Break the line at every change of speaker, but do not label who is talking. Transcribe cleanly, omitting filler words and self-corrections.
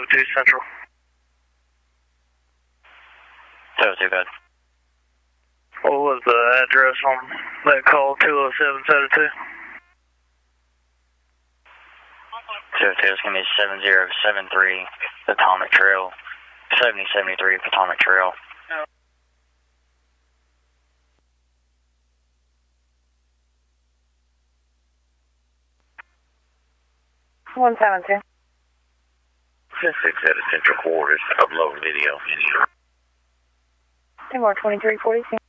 202 Central.
202, good.
What was the address on that call, 20772?
202 is going to be 7073 Potomac Trail. 7073 Potomac Trail.
172.
6 at the central quarters. Upload video.
Timor 2342.